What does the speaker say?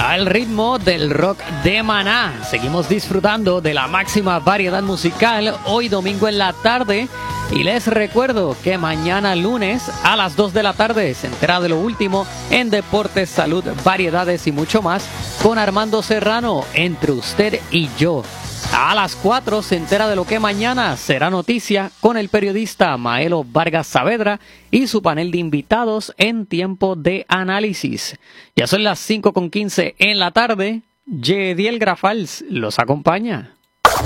al ritmo del rock de Maná. Seguimos disfrutando de la máxima variedad musical hoy domingo en la tarde. Y les recuerdo que mañana lunes a las 2 de la tarde se entera de lo último en deportes, salud, variedades y mucho más con Armando Serrano, Entre Usted y Yo. A las 4 se entera de lo que mañana será noticia con el periodista Maelo Vargas Saavedra y su panel de invitados en Tiempo de Análisis. Ya son las 5:15 en la tarde. Yediel Grafals los acompaña.